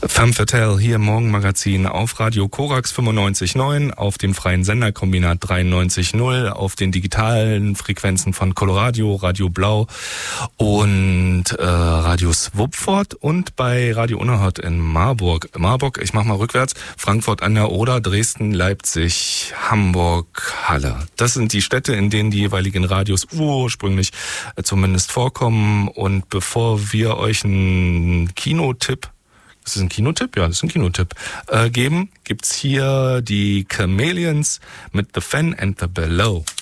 Femme Fatale hier im Morgenmagazin auf Radio Korax 95.9, auf dem freien Senderkombinat 93.0, auf den digitalen Frequenzen von Coloradio, Radio Blau und Radio Swupford und bei Radio Unerhört in Marburg. Ich mach mal rückwärts, Frankfurt an der Oder, Dresden, Leipzig, Hamburg, Halle. Das sind die Städte, in denen die jeweiligen Radios ursprünglich zumindest vorkommen. Und bevor wir euch einen Kinotipp, das ist ein Kinotipp? Ja, das ist ein Kinotipp. Geben, gibt's hier die Chameleons mit The Fan and the Below.